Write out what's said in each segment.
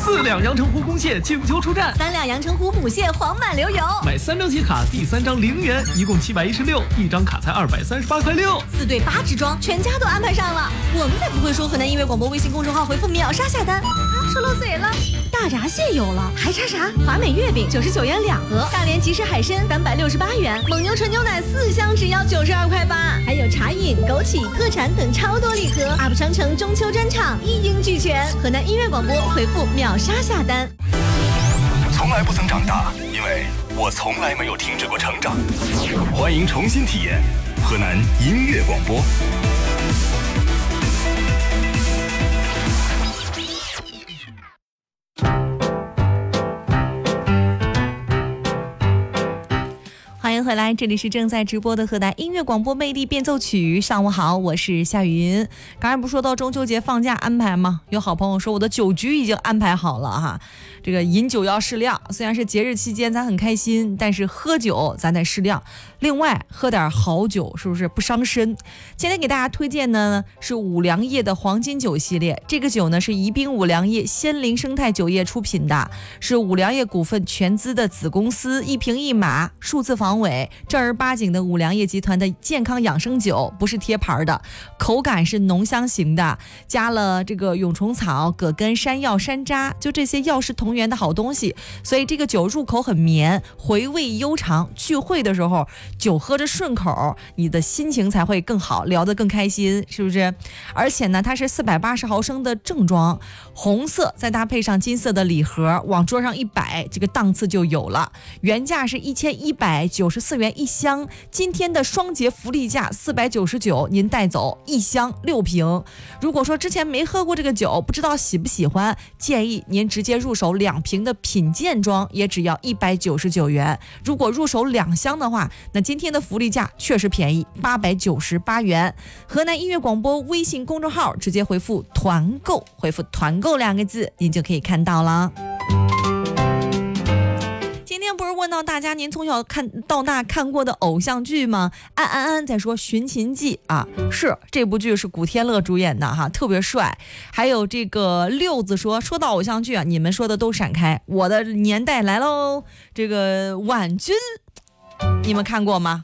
4两阳澄湖公蟹请求出战 ，3两阳澄湖母蟹黄满流油， 买3张喜卡，第3张0元，一共716，一张卡才238块6。 4对8支装，全家都安排上了。我们才不会说！河南音乐广播微信公众号回复秒杀下单啊，说漏嘴了。大闸蟹有了，还差啥？华美月饼99元2盒，大连即食海参368元，蒙牛纯牛奶4箱只要92块8，还有茶饮、枸杞、特产等超多礼盒。UP 商城中秋专场一应俱全。河南音乐广播回复秒杀下单。 从来不曾长大，因为我从来没有停止过成长。欢迎重新体验河南音乐广播。 欢迎回来，这里是正在直播的河南音乐广播魅力变奏曲。上午好，我是夏雨云。刚才不说到中秋节放假安排吗？有好朋友说我的酒局已经安排好了哈。这个饮酒要适量，虽然是节日期间咱很开心，但是喝酒咱得适量。另外喝点好酒是不是不伤身？今天给大家推荐呢是五粮液的黄金酒系列，这个酒呢是宜宾五粮液仙灵生态酒业出品的，是五粮液股份全资的子公司，一瓶一码，数字防伪，正儿八经的五粮液集团的健康养生酒，不是贴牌的，口感是浓香型的，加了这个蛹虫草、葛根、山药、山楂，就这些药食同源的好东西，所以这个酒入口很绵，回味悠长。聚会的时候酒喝着顺口，你的心情才会更好，聊得更开心，是不是？而且呢，它是480毫升的正装，红色再搭配上金色的礼盒，往桌上一摆，这个档次就有了。原价是1194元一箱，今天的双节福利价499，您带走一箱6瓶。如果说之前没喝过这个酒，不知道喜不喜欢，建议您直接入手2瓶的品鉴装，也只要199元。如果入手2箱的话，那今天的福利价确实便宜，898元。河南音乐广播微信公众号直接回复团购，回复团购2个字，您就可以看到了。今天不是问到大家您从小看到大看过的偶像剧吗？安在说《寻秦记》啊，是这部剧是古天乐主演的哈，特别帅。还有这个六子说到偶像剧啊，你们说的都闪开，我的年代来喽。这个婉君，你们看过吗？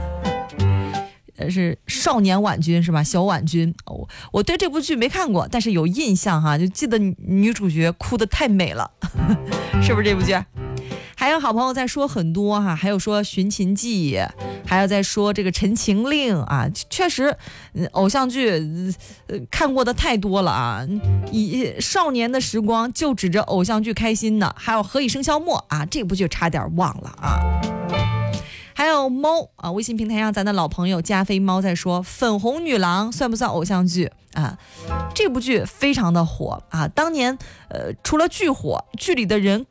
是少年婉君是吧？小婉君，我对这部剧没看过，但是有印象哈，就记得女主角哭得太美了，是不是这部剧？还有好朋友在说很多哈，还有说《寻秦记》，还有在说这个《陈情令》啊，确实，偶像剧看过的太多了啊！以少年的时光就指着偶像剧开心呢。还有《何以笙箫默》啊，这部剧差点忘了啊。还有猫啊，微信平台上咱的老朋友加菲猫在说《粉红女郎》算不算偶像剧啊？这部剧非常的火啊，当年除了剧火，剧里的人